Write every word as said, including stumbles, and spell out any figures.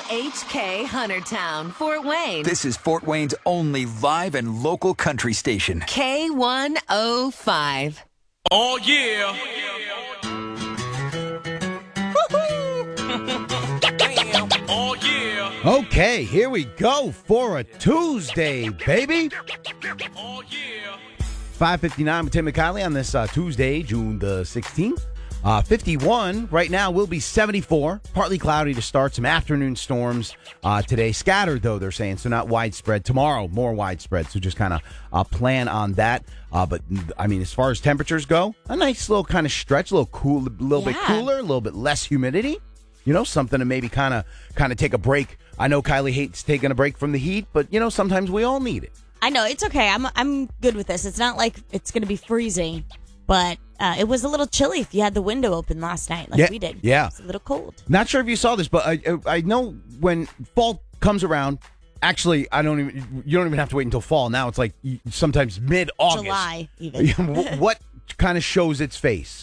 H K Huntertown, Fort Wayne. This is Fort Wayne's only live and local country station. K one oh five. Oh, yeah. Oh, yeah. Okay, here we go for a Tuesday, baby. Oh, yeah. five fifty-nine with Tim McKiley on this uh, Tuesday, June the sixteenth. Uh, fifty-one right now will be seventy-four. Partly cloudy to start. Some afternoon storms uh, today. Scattered, though, they're saying, so not widespread. Tomorrow, more widespread. So just kind of uh, plan on that. Uh, but, I mean, as far as temperatures go, a nice little kind of stretch, a little cool, a little Yeah. bit cooler, a little bit less humidity. You know, something to maybe kind of kind of take a break. I know Kylie hates taking a break from the heat, but, you know, sometimes we all need it. I know, it's okay. I'm I'm good with this. It's not like it's going to be freezing, but uh, it was a little chilly if you had the window open last night like Yeah, we did. yeah. It's a little cold. Not sure if you saw this, but I I know when fall comes around. Actually, I don't even. You don't even have to wait until fall. Now it's like sometimes mid August. July, even. What kind of shows its face?